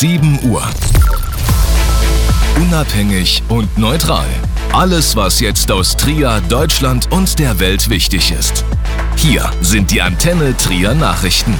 7 Uhr. Unabhängig und neutral. Alles, was jetzt aus Trier, Deutschland und der Welt wichtig ist. Hier sind die Antenne Trier Nachrichten.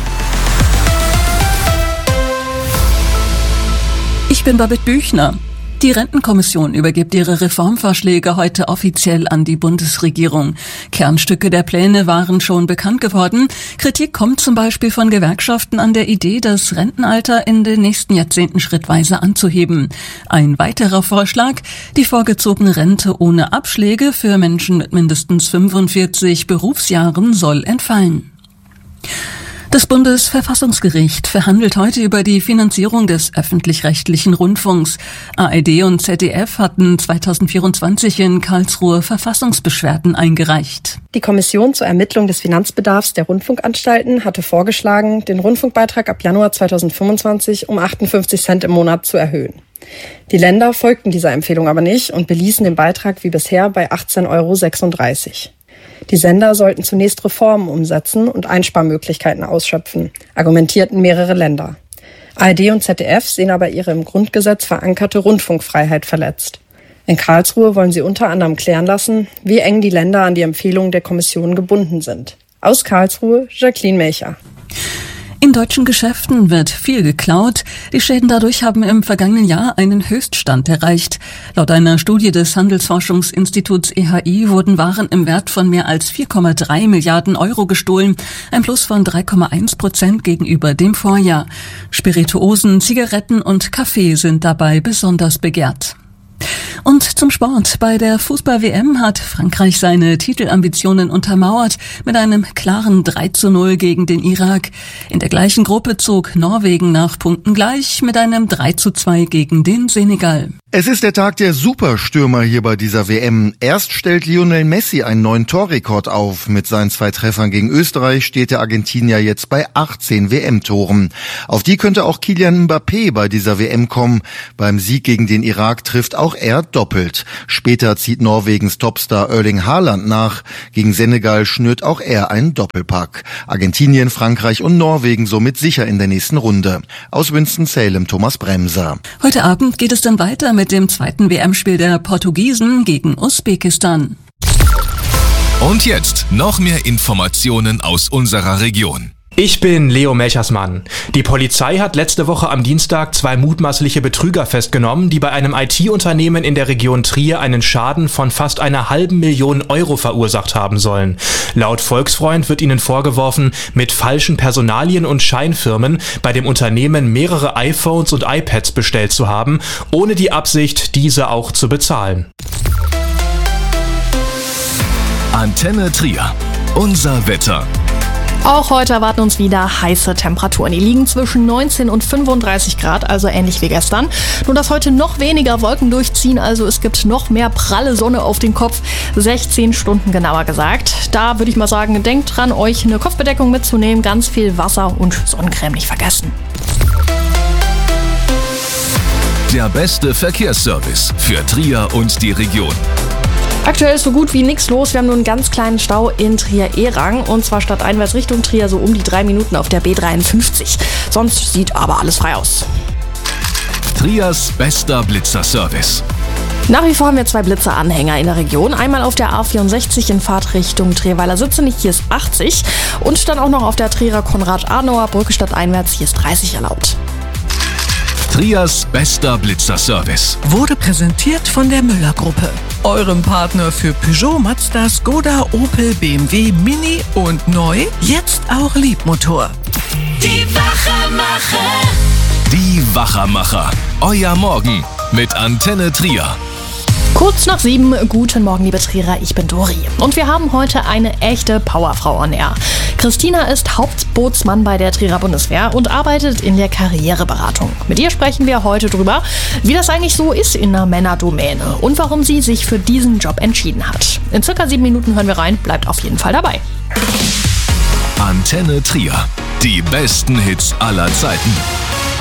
Ich bin Babette Büchner. Die Rentenkommission übergibt ihre Reformvorschläge heute offiziell an die Bundesregierung. Kernstücke der Pläne waren schon bekannt geworden. Kritik kommt zum Beispiel von Gewerkschaften an der Idee, das Rentenalter in den nächsten Jahrzehnten schrittweise anzuheben. Ein weiterer Vorschlag: die vorgezogene Rente ohne Abschläge für Menschen mit mindestens 45 Berufsjahren soll entfallen. Das Bundesverfassungsgericht verhandelt heute über die Finanzierung des öffentlich-rechtlichen Rundfunks. ARD und ZDF hatten 2024 in Karlsruhe Verfassungsbeschwerden eingereicht. Die Kommission zur Ermittlung des Finanzbedarfs der Rundfunkanstalten hatte vorgeschlagen, den Rundfunkbeitrag ab Januar 2025 um 58 Cent im Monat zu erhöhen. Die Länder folgten dieser Empfehlung aber nicht und beließen den Beitrag wie bisher bei 18,36 €. Die Sender sollten zunächst Reformen umsetzen und Einsparmöglichkeiten ausschöpfen, argumentierten mehrere Länder. ARD und ZDF sehen aber ihre im Grundgesetz verankerte Rundfunkfreiheit verletzt. In Karlsruhe wollen sie unter anderem klären lassen, wie eng die Länder an die Empfehlungen der Kommission gebunden sind. Aus Karlsruhe, Jacqueline Melcher. In deutschen Geschäften wird viel geklaut. Die Schäden dadurch haben im vergangenen Jahr einen Höchststand erreicht. Laut einer Studie des Handelsforschungsinstituts EHI wurden Waren im Wert von mehr als 4,3 Milliarden € gestohlen, ein Plus von 3,1% gegenüber dem Vorjahr. Spirituosen, Zigaretten und Kaffee sind dabei besonders begehrt. Und zum Sport. Bei der Fußball-WM hat Frankreich seine Titelambitionen untermauert mit einem klaren 3:0 gegen den Irak. In der gleichen Gruppe zog Norwegen nach Punkten gleich mit einem 3:2 gegen den Senegal. Es ist der Tag der Superstürmer hier bei dieser WM. Erst stellt Lionel Messi einen neuen Torrekord auf. Mit seinen 2 Treffern gegen Österreich steht der Argentinier jetzt bei 18 WM-Toren. Auf die könnte auch Kylian Mbappé bei dieser WM kommen. Beim Sieg gegen den Irak trifft auch er doppelt. Später zieht Norwegens Topstar Erling Haaland nach. Gegen Senegal schnürt auch er einen Doppelpack. Argentinien, Frankreich und Norwegen somit sicher in der nächsten Runde. Aus Winston-Salem, Thomas Bremser. Heute Abend geht es dann weiter mit dem zweiten WM-Spiel der Portugiesen gegen Usbekistan. Und jetzt noch mehr Informationen aus unserer Region. Ich bin Leo Melchersmann. Die Polizei hat letzte Woche am Dienstag 2 mutmaßliche Betrüger festgenommen, die bei einem IT-Unternehmen in der Region Trier einen Schaden von fast 1,5 Million € verursacht haben sollen. Laut Volksfreund wird ihnen vorgeworfen, mit falschen Personalien und Scheinfirmen bei dem Unternehmen mehrere iPhones und iPads bestellt zu haben, ohne die Absicht, diese auch zu bezahlen. Antenne Trier. Unser Wetter. Auch heute erwarten uns wieder heiße Temperaturen. Die liegen zwischen 19 und 35 Grad, also ähnlich wie gestern. Nur dass heute noch weniger Wolken durchziehen, also es gibt noch mehr pralle Sonne auf den Kopf. 16 Stunden genauer gesagt. Da würde ich mal sagen, denkt dran, euch eine Kopfbedeckung mitzunehmen, ganz viel Wasser und Sonnencreme nicht vergessen. Der beste Verkehrsservice für Trier und die Region. Aktuell ist so gut wie nichts los. Wir haben nur einen ganz kleinen Stau in Trier-Ehrang und zwar stadteinwärts Richtung Trier so um die 3 Minuten auf der B53. Sonst sieht aber alles frei aus. Triers bester Blitzerservice. Nach wie vor haben wir 2 Blitzeranhänger in der Region. Einmal auf der A64 in Fahrtrichtung Trierweiler-Sitzenich, hier ist 80. Und dann auch noch auf der Trierer Konrad-Adenauer-Brücke stadteinwärts, hier ist 30 erlaubt. Triers bester Blitzerservice wurde präsentiert von der Müller-Gruppe, eurem Partner für Peugeot, Mazda, Skoda, Opel, BMW, Mini und neu, jetzt auch Liebmotor. Die Wachermacher. Die Wachermacher. Euer Morgen mit Antenne Trier. Kurz nach 7, guten Morgen liebe Trierer, ich bin Dori. Und wir haben heute eine echte Powerfrau on air. Christina ist Hauptbootsmann bei der Trierer Bundeswehr und arbeitet in der Karriereberatung. Mit ihr sprechen wir heute drüber, wie das eigentlich so ist in einer Männerdomäne und warum sie sich für diesen Job entschieden hat. In circa 7 Minuten hören wir rein, bleibt auf jeden Fall dabei. Antenne Trier. Die besten Hits aller Zeiten.